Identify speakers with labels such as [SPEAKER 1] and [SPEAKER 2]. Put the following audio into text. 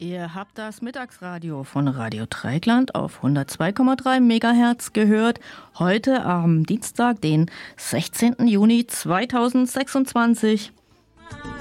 [SPEAKER 1] Ihr habt das Mittagsradio von Radio Dreieckland auf 102,3 MHz gehört. Heute am Dienstag, den 16. Juni 2026.